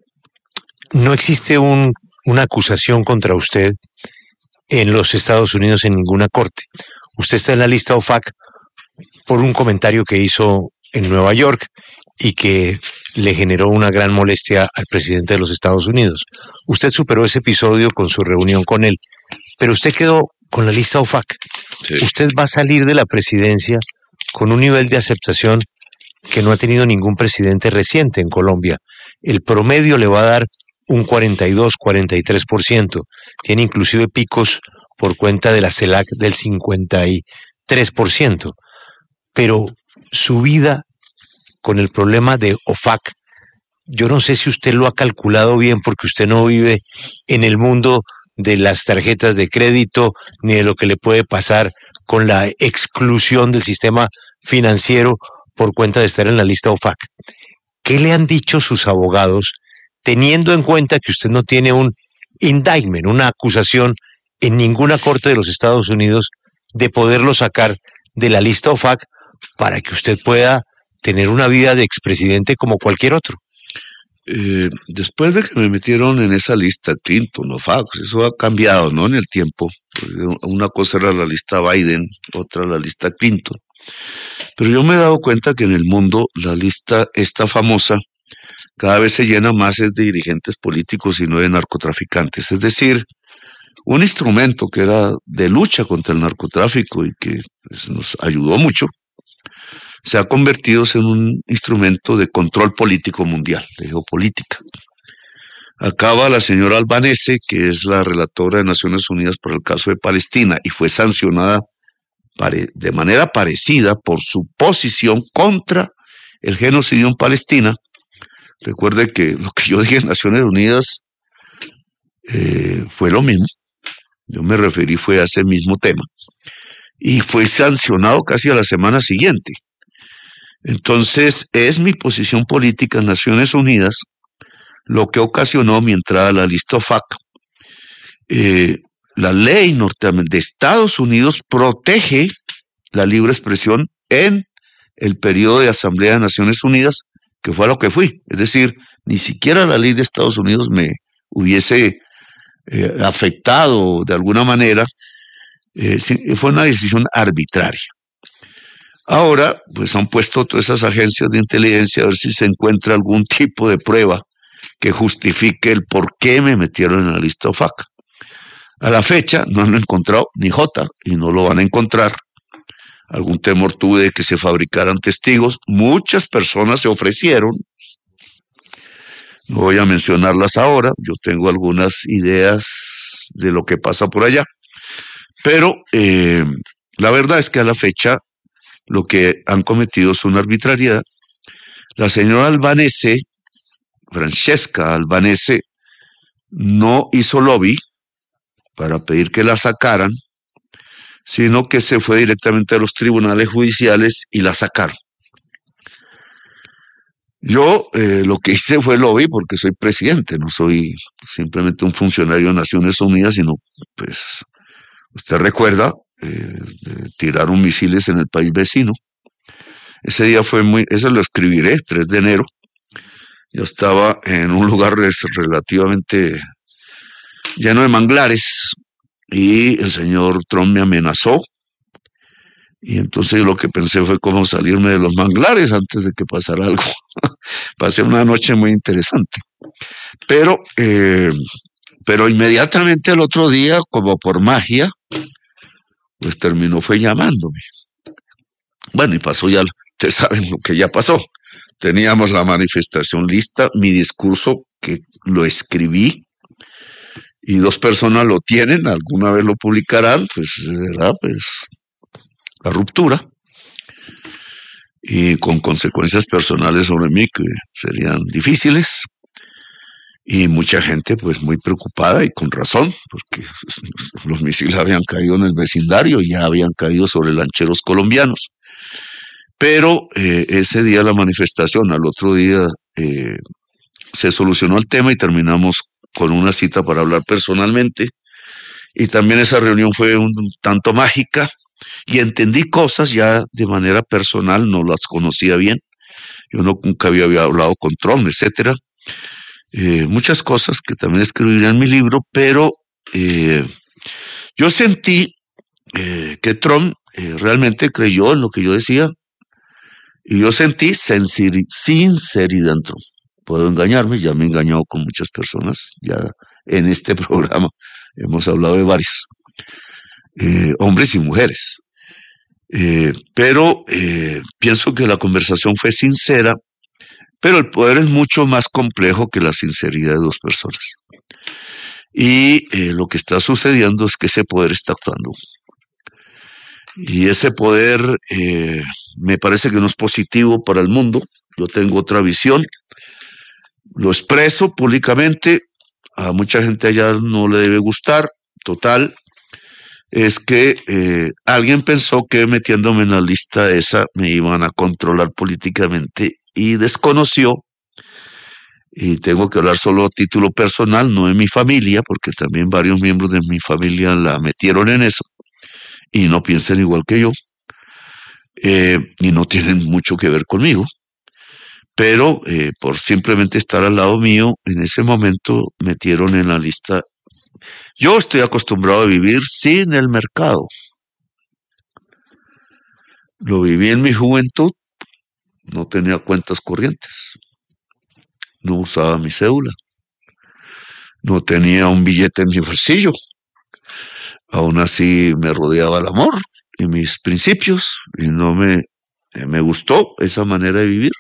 no existe un, una acusación contra usted en los Estados Unidos en ninguna corte. Usted está en la lista O F A C por un comentario que hizo en Nueva York y que le generó una gran molestia al presidente de los Estados Unidos. Usted superó ese episodio con su reunión con él, pero usted quedó con la lista O F A C. Sí. Usted va a salir de la presidencia con un nivel de aceptación que no ha tenido ningún presidente reciente en Colombia. El promedio le va a dar un cuarenta y dos, cuarenta y tres por ciento. Tiene inclusive picos por cuenta de la CELAC del cincuenta y tres por ciento. Pero su vida con el problema de O F A C, yo no sé si usted lo ha calculado bien porque usted no vive en el mundo de las tarjetas de crédito ni de lo que le puede pasar con la exclusión del sistema financiero por cuenta de estar en la lista O F A C. ¿Qué le han dicho sus abogados teniendo en cuenta que usted no tiene un indictment, una acusación en ninguna corte de los Estados Unidos de poderlo sacar de la lista O F A C para que usted pueda tener una vida de expresidente como cualquier otro?
Eh, después de que me metieron en esa lista Clinton, O F A C, eso ha cambiado, ¿no? En el tiempo. Una cosa era la lista Biden, otra la lista Clinton. Pero yo me he dado cuenta que en el mundo la lista esta famosa cada vez se llena más es de dirigentes políticos y no de narcotraficantes. Es decir, un instrumento que era de lucha contra el narcotráfico y que pues, nos ayudó mucho, se ha convertido en un instrumento de control político mundial, de geopolítica. Acaba la señora Albanese, que es la relatora de Naciones Unidas para el caso de Palestina, y fue sancionada de manera parecida por su posición contra el genocidio en Palestina. Recuerde que lo que yo dije en Naciones Unidas eh, fue lo mismo. Yo me referí fue a ese mismo tema. Y fue sancionado casi a la semana siguiente. Entonces, es mi posición política en Naciones Unidas lo que ocasionó mi entrada a la lista O F A C. Eh, la ley norteamericana de Estados Unidos protege la libre expresión en el periodo de Asamblea de Naciones Unidas, que fue a lo que fui. Es decir, ni siquiera la ley de Estados Unidos me hubiese eh, afectado de alguna manera. Eh, fue una decisión arbitraria. Ahora, pues han puesto todas esas agencias de inteligencia a ver si se encuentra algún tipo de prueba que justifique el por qué me metieron en la lista O F A C. A la fecha no han encontrado ni jota y no lo van a encontrar. Algún temor tuve de que se fabricaran testigos. Muchas personas se ofrecieron. No voy a mencionarlas ahora. Yo tengo algunas ideas de lo que pasa por allá. Pero eh, la verdad es que a la fecha lo que han cometido es una arbitrariedad. La señora Albanese, Francesca Albanese, no hizo lobby para pedir que la sacaran, sino que se fue directamente a los tribunales judiciales y la sacaron. Yo eh, lo que hice fue lobby porque soy presidente, no soy simplemente un funcionario de Naciones Unidas, sino, pues, usted recuerda, eh, tiraron misiles en el país vecino. Ese día fue muy, eso lo escribiré, tres de enero. Yo estaba en un lugar relativamente lleno de manglares y el señor Trump me amenazó y entonces lo que pensé fue cómo salirme de los manglares antes de que pasara algo. Pasé una noche muy interesante, pero eh, pero inmediatamente al otro día, como por magia, pues terminó fue llamándome. Bueno, y pasó ya, ustedes saben lo que ya pasó. Teníamos la manifestación lista, mi discurso que lo escribí, y dos personas lo tienen, alguna vez lo publicarán, pues, ¿verdad? Pues, la ruptura, y con consecuencias personales sobre mí que serían difíciles, y mucha gente, pues, muy preocupada, y con razón, porque los misiles habían caído en el vecindario, y ya habían caído sobre lancheros colombianos. pero eh, ese día la manifestación, al otro día eh, se solucionó el tema y terminamos con una cita para hablar personalmente. Y también esa reunión fue un tanto mágica y entendí cosas ya de manera personal, no las conocía bien. Yo no, nunca había, había hablado con Trump, etcétera. Eh, muchas cosas que también escribiré en mi libro, pero eh, yo sentí eh, que Trump eh, realmente creyó en lo que yo decía y yo sentí sinceridad en Trump. Puedo engañarme, ya me he engañado con muchas personas, ya en este programa hemos hablado de varios, eh, hombres y mujeres. Eh, pero eh, pienso que la conversación fue sincera, pero el poder es mucho más complejo que la sinceridad de dos personas. Y eh, lo que está sucediendo es que ese poder está actuando. Y ese poder eh, me parece que no es positivo para el mundo. Yo tengo otra visión, lo expreso públicamente, a mucha gente allá no le debe gustar, total. Es que eh, alguien pensó que metiéndome en la lista esa me iban a controlar políticamente y desconoció, y tengo que hablar solo a título personal, no de mi familia, porque también varios miembros de mi familia la metieron en eso y no piensan igual que yo, eh, y no tienen mucho que ver conmigo, pero eh, por simplemente estar al lado mío, en ese momento metieron en la lista. Yo estoy acostumbrado a vivir sin el mercado. Lo viví en mi juventud, no tenía cuentas corrientes, no usaba mi cédula, no tenía un billete en mi bolsillo. Aún así me rodeaba el amor y mis principios y no me, me gustó esa manera de vivir.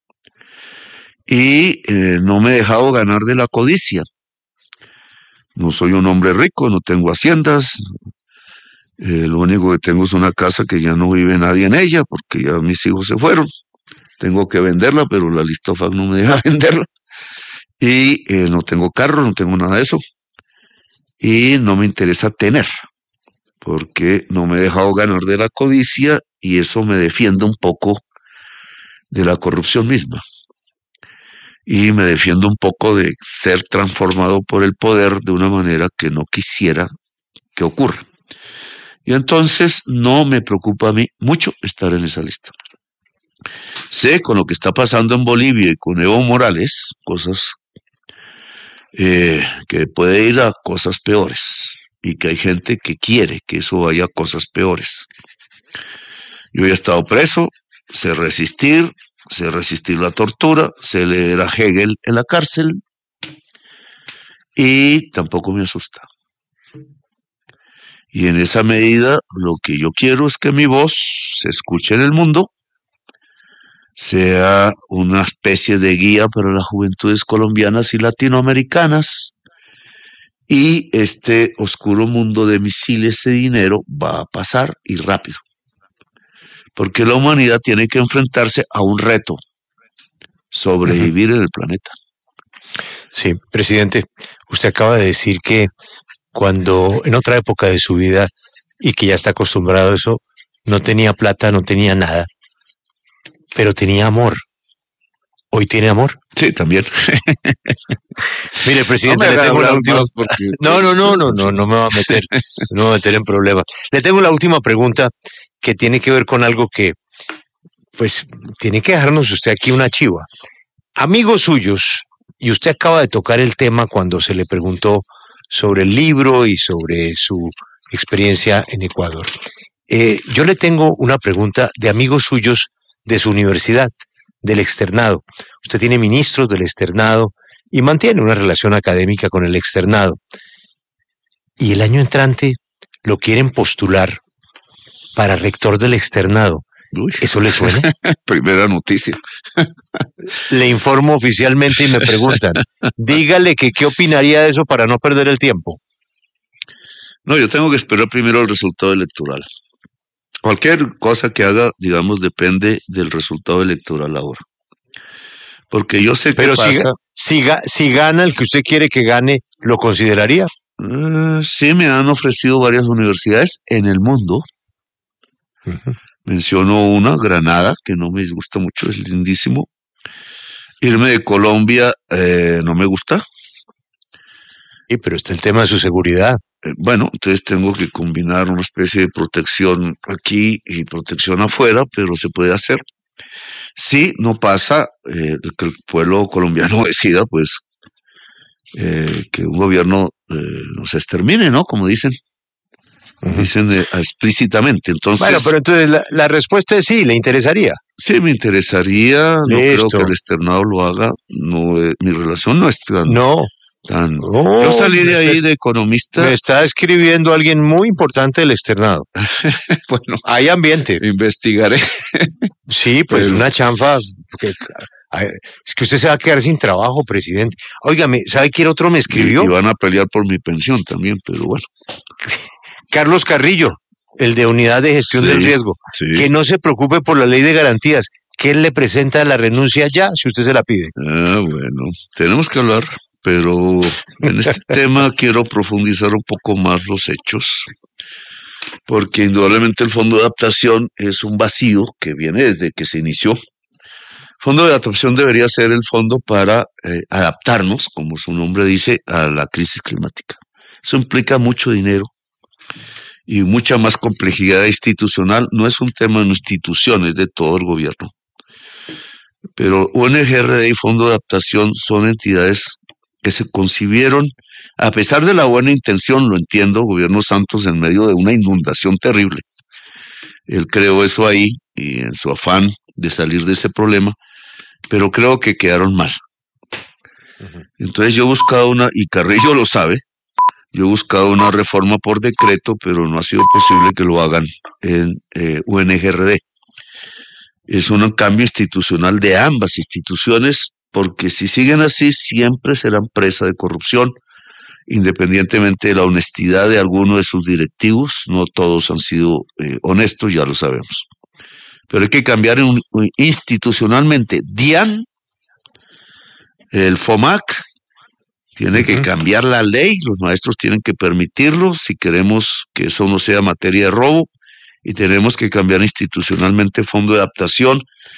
Y eh, no me he dejado ganar de la codicia. No soy un hombre rico, no tengo haciendas, eh, lo único que tengo es una casa que ya no vive nadie en ella porque ya mis hijos se fueron. Tengo que venderla, pero la Listofac no me deja venderla. Y eh, no tengo carro, no tengo nada de eso. Y no me interesa tener, porque no me he dejado ganar de la codicia y eso me defiende un poco de la corrupción misma. Y me defiendo un poco de ser transformado por el poder de una manera que no quisiera que ocurra. Y entonces no me preocupa a mí mucho estar en esa lista. Sé con lo que está pasando en Bolivia y con Evo Morales, cosas eh, que puede ir a cosas peores y que hay gente que quiere que eso vaya a cosas peores. Yo he estado preso, sé resistir, sé resistir la tortura, sé leer a Hegel en la cárcel y tampoco me asusta. Y en esa medida lo que yo quiero es que mi voz se escuche en el mundo, sea una especie de guía para las juventudes colombianas y latinoamericanas, y este oscuro mundo de misiles y dinero va a pasar y rápido. Porque la humanidad tiene que enfrentarse a un reto, sobrevivir uh-huh. en el planeta.
Sí, presidente, usted acaba de decir que cuando en otra época de su vida y que ya está acostumbrado a eso, no tenía plata, no tenía nada, pero tenía amor. ¿Hoy tiene amor?
Sí, también.
Mire, presidente, no le tengo la última. Porque... No, no, no, no, no, no me va a meter, no me va a meter en problemas. Le tengo la última pregunta que tiene que ver con algo que, pues, tiene que dejarnos usted aquí una chiva. Amigos suyos, y usted acaba de tocar el tema cuando se le preguntó sobre el libro y sobre su experiencia en Ecuador. Eh, yo le tengo una pregunta de amigos suyos de su universidad, del externado. Usted tiene ministros del externado y mantiene una relación académica con el externado. Y el año entrante lo quieren postular para rector del externado.
Uy.
¿Eso le suena?
Primera noticia.
Le informo oficialmente y me preguntan, dígale que qué opinaría de eso para no perder el tiempo.
No, yo tengo que esperar primero el resultado electoral. Cualquier cosa que haga, digamos, depende del resultado electoral ahora. Porque yo sé que
Pero
pasa...
si, si, si gana el que usted quiere que gane, ¿lo consideraría?
Uh, sí, me han ofrecido varias universidades en el mundo. Uh-huh. Menciono una, Granada, que no me disgusta mucho, es lindísimo. Irme de Colombia eh, no me gusta.
Sí, pero está el tema de su seguridad.
Eh, bueno, entonces tengo que combinar una especie de protección aquí y protección afuera, pero se puede hacer. Si no pasa eh, que el pueblo colombiano decida, pues, eh, que un gobierno eh, nos extermine, ¿no? Como dicen,
Ujú.
dicen eh, explícitamente. Entonces,
Bueno, pero entonces la, la respuesta es sí, le interesaría.
sí me interesaría, no creo
Listo.
que el externado lo haga, no, eh, mi relación no es tan,
No,
tan...
no,
Yo salí
me
de ahí
está-
de economista,
me está escribiendo alguien muy importante del externado.
bueno,
Hay ambiente.
investigaré.
Sí, pues
Pero-
una chanfa. Porque, ay, es que usted se va a quedar sin trabajo, presidente. Óigame, ¿sabe quién otro me
Y,
escribió?
y van a pelear por mi pensión también, pero bueno.
Carlos Carrillo, el de Unidad de Gestión
Sí,
del Riesgo.
sí.
Que no se preocupe por la ley de garantías, que él le presenta la renuncia ya, si usted se la pide.
Ah, bueno, tenemos que hablar, pero en este tema quiero profundizar un poco más los hechos, porque indudablemente el fondo de adaptación es un vacío que viene desde que se inició. El fondo de adaptación debería ser el fondo para eh, adaptarnos, como su nombre dice, a la crisis climática. Eso implica mucho dinero y mucha más complejidad institucional. No es un tema de una institución, es de todo el gobierno. Pero U N G R D y Fondo de Adaptación son entidades que se concibieron, a pesar de la buena intención, lo entiendo, gobierno Santos en medio de una inundación terrible. Él creó eso ahí y en su afán de salir de ese problema, pero creo que quedaron mal. Entonces yo he buscado una, y Carrillo lo sabe, yo he buscado una reforma por decreto, pero no ha sido posible que lo hagan en eh, U N G R D. Es un cambio institucional de ambas instituciones, porque si siguen así siempre serán presa de corrupción, independientemente de la honestidad de alguno de sus directivos. No todos han sido eh, honestos, ya lo sabemos. Pero hay que cambiar un, un, institucionalmente. DIAN, el FOMAC, tiene uh-huh. que cambiar la ley, los maestros tienen que permitirlo si queremos que eso no sea materia de robo, y tenemos que cambiar institucionalmente Fondo de Adaptación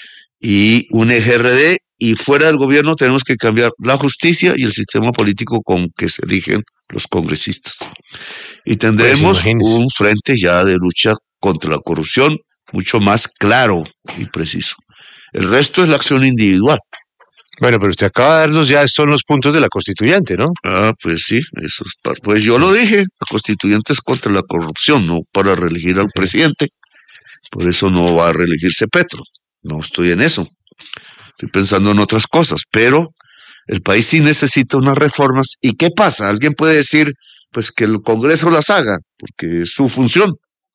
y U N G R D, y fuera del gobierno tenemos que cambiar la justicia y el sistema político con que se eligen los congresistas. Y tendremos pues, un frente ya de lucha contra la corrupción mucho más claro y preciso. El resto es la acción individual.
Bueno, pero usted acaba de darnos ya, son los puntos de la constituyente, ¿no?
Ah, pues sí, eso es par- pues yo lo dije, la constituyente es contra la corrupción, no para reelegir al sí. presidente, por eso no va a reelegirse Petro, no estoy en eso, estoy pensando en otras cosas, pero el país sí necesita unas reformas. ¿Y qué pasa? Alguien puede decir, pues que el Congreso las haga, porque es su función,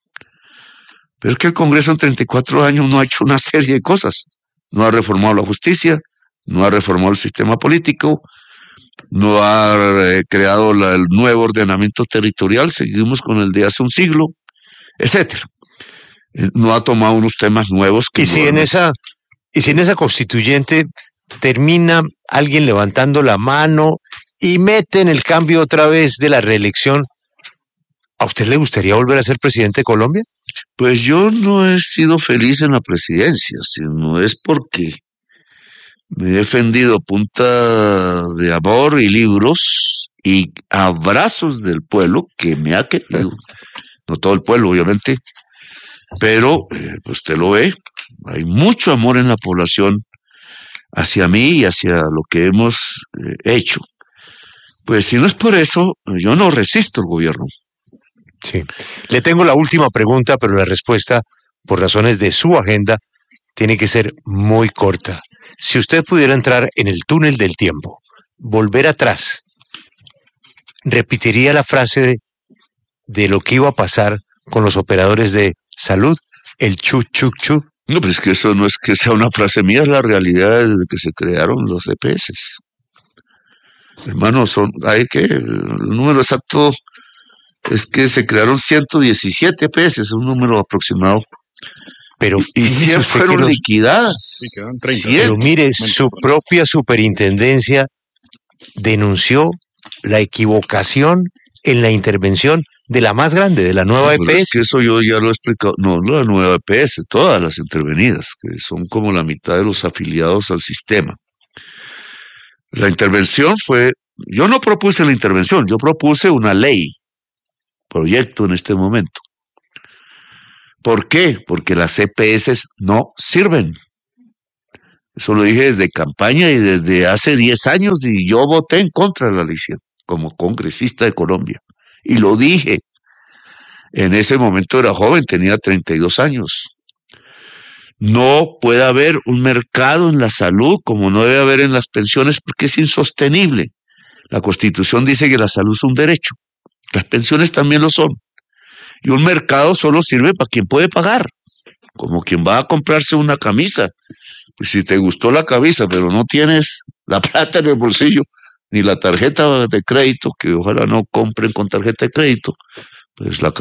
pero es que el Congreso en treinta y cuatro años no ha hecho una serie de cosas, no ha reformado la justicia, no ha reformado el sistema político, no ha eh, creado la, el nuevo ordenamiento territorial, seguimos con el de hace un siglo, etcétera. Eh, no ha tomado unos temas nuevos. Que
y si en esa y si en esa constituyente termina alguien levantando la mano y mete en el cambio otra vez de la reelección, ¿a usted le gustaría volver a ser presidente de Colombia?
Pues yo no he sido feliz en la presidencia, sino es porque me he defendido a punta de amor y libros y abrazos del pueblo que me ha querido. No todo el pueblo, obviamente, pero eh, usted lo ve, hay mucho amor en la población hacia mí y hacia lo que hemos eh, hecho. Pues si no es por eso, yo no resisto el gobierno.
Sí. Le tengo la última pregunta, pero la respuesta, por razones de su agenda, tiene que ser muy corta. Si usted pudiera entrar en el túnel del tiempo, volver atrás, ¿repetiría la frase de, de lo que iba a pasar con los operadores de salud, el chu, chu, chu?
No, pues es que eso no es que sea una frase mía, es la realidad desde que se crearon los E P S. Hermano, son, hay que, el número exacto es que se crearon ciento diecisiete E P S, es un número aproximado.
Pero,
y cien fueron los... liquidadas.
Sí, quedan treinta.
Pero mire, su propia superintendencia denunció la equivocación en la intervención de la más grande, de la nueva
No, pero
E P S.
es que eso yo ya lo he explicado. No, no la nueva E P S, todas las intervenidas, que son como la mitad de los afiliados al sistema. La intervención fue, yo no propuse la intervención, yo propuse una ley, proyecto en este momento. ¿Por qué? Porque las E P S no sirven. Eso lo dije desde campaña y desde hace diez años y yo voté en contra de la ley cien como congresista de Colombia. Y lo dije. En ese momento era joven, tenía treinta y dos años. No puede haber un mercado en la salud como no debe haber en las pensiones porque es insostenible. La Constitución dice que la salud es un derecho. Las pensiones también lo son. Y un mercado solo sirve para quien puede pagar, como quien va a comprarse una camisa. Pues si te gustó la camisa, pero no tienes la plata en el bolsillo, ni la tarjeta de crédito, que ojalá no compren con tarjeta de crédito, pues la